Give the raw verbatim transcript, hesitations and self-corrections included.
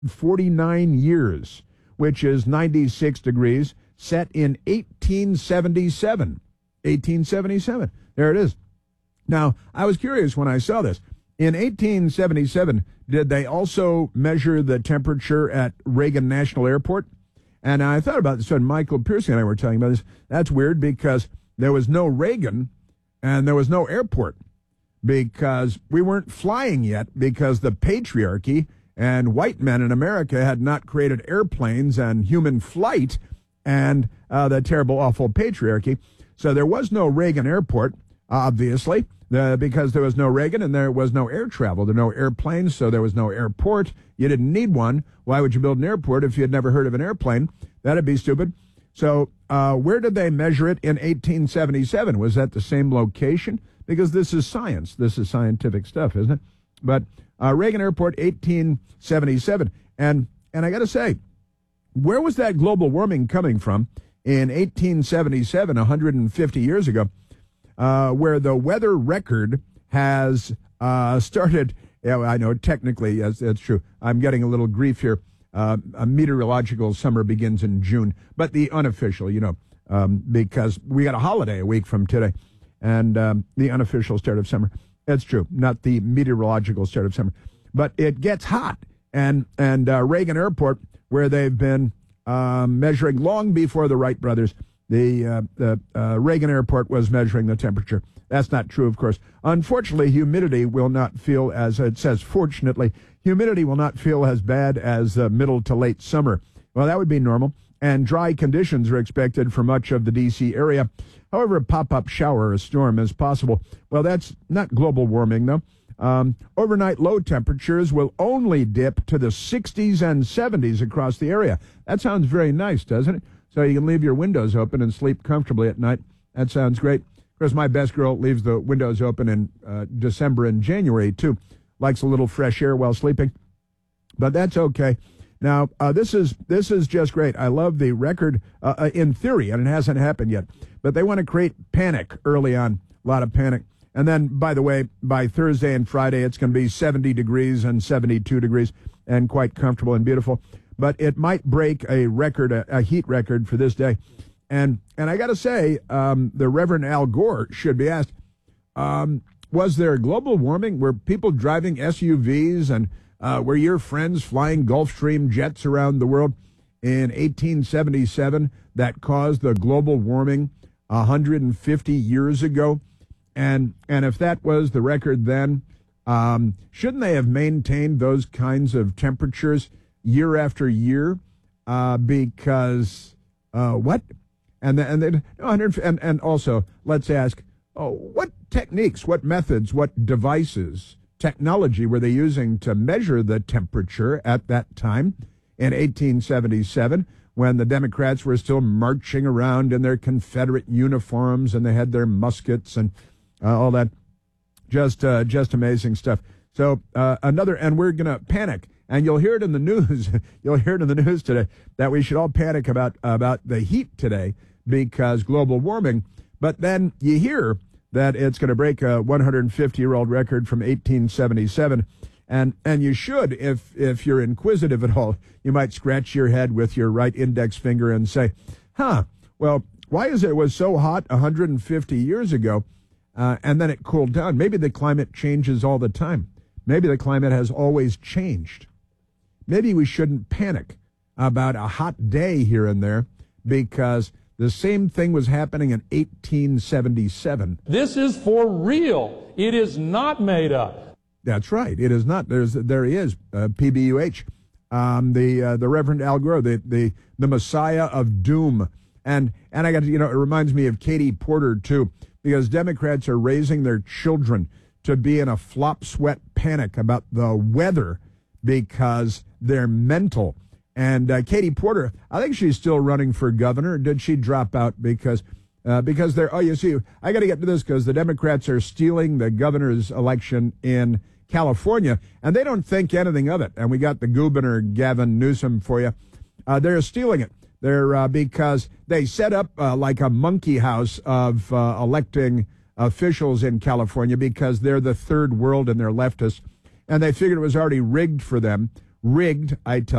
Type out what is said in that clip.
forty-nine years, which is ninety-six degrees, set in eighteen seventy-seven. eighteen seventy-seven. There it is. Now, I was curious when I saw this. In eighteen seventy-seven, did they also measure the temperature at Reagan National Airport? And I thought about this when Michael Piercy and I were talking about this. That's weird because there was no Reagan and there was no airport because we weren't flying yet because the patriarchy and white men in America had not created airplanes and human flight and uh, the terrible, awful patriarchy. So there was no Reagan airport, obviously, uh, because there was no Reagan and there was no air travel. There were no airplanes, so there was no airport. You didn't need one. Why would you build an airport if you had never heard of an airplane? That'd be stupid. So uh, where did they measure it in eighteen seventy-seven? Was that the same location? Because this is science. This is scientific stuff, isn't it? But uh, Reagan Airport, eighteen seventy-seven. And, and I got to say, where was that global warming coming from in eighteen seventy-seven, one hundred fifty years ago, uh, where the weather record has uh, started? Yeah, I know, technically, yes, that's true. I'm getting a little grief here. Uh, a meteorological summer begins in June, but the unofficial, you know, um, because we got a holiday a week from today, and um, the unofficial start of summer. That's true, not the meteorological start of summer. But it gets hot, and, and uh, Reagan Airport, where they've been uh, measuring long before the Wright brothers, the, uh, the uh, Reagan Airport was measuring the temperature. That's not true, of course. Unfortunately, humidity will not feel, as it says, fortunately, humidity will not feel as bad as uh, middle to late summer. Well, that would be normal. And dry conditions are expected for much of the D C area. However, a pop-up shower or a storm is possible. Well, that's not global warming, though. Um, overnight low temperatures will only dip to the sixties and seventies across the area. That sounds very nice, doesn't it? So you can leave your windows open and sleep comfortably at night. That sounds great. Of course, my best girl leaves the windows open in uh, December and January, too. Likes a little fresh air while sleeping. But that's okay. Now, uh, this is this is just great. I love the record uh, uh, in theory, and it hasn't happened yet. But they want to create panic early on, a lot of panic. And then, by the way, by Thursday and Friday, it's going to be seventy degrees and seventy-two degrees and quite comfortable and beautiful. But it might break a record, a, a heat record for this day. And and I got to say, um, the Reverend Al Gore should be asked, um, was there global warming? Were people driving S U Vs and uh, were your friends flying Gulfstream jets around the world in eighteen seventy-seven that caused the global warming one hundred fifty years ago? And and if that was the record then, um, shouldn't they have maintained those kinds of temperatures year after year? Uh, because uh, what? And then, and then one hundred and and also let's ask, oh, what techniques, what methods, what devices, technology were they using to measure the temperature at that time in eighteen seventy-seven? When the Democrats were still marching around in their Confederate uniforms and they had their muskets and uh, all that. Just uh, just amazing stuff. So uh, another, and we're going to panic. And you'll hear it in the news. You'll hear it in the news today that we should all panic about, about the heat today because global warming. But then you hear that it's going to break a one hundred fifty-year-old record from eighteen seventy-seven. And and you should, if if you're inquisitive at all, you might scratch your head with your right index finger and say, huh, well, why is it, it was so hot one hundred fifty years ago, uh, and then it cooled down? Maybe the climate changes all the time. Maybe the climate has always changed. Maybe we shouldn't panic about a hot day here and there because the same thing was happening in eighteen seventy-seven. This is for real. It is not made up. That's right. It is not. There's there he is, uh, P B U H, um, the uh, the Reverend Al Gore, the, the the Messiah of Doom, and and I got to, you know, it reminds me of Katie Porter too, because Democrats are raising their children to be in a flop sweat panic about the weather because they're mental. And uh, Katie Porter, I think she's still running for governor. Did she drop out because? Uh, because they're, oh, you see, I got to get to this because the Democrats are stealing the governor's election in California, and they don't think anything of it. And we got the governor, Gavin Newsom, for you. Uh, they're stealing it. They're uh, because they set up uh, like a monkey house of uh, electing officials in California because they're the third world and they're leftists, and they figured it was already rigged for them rigged, I tell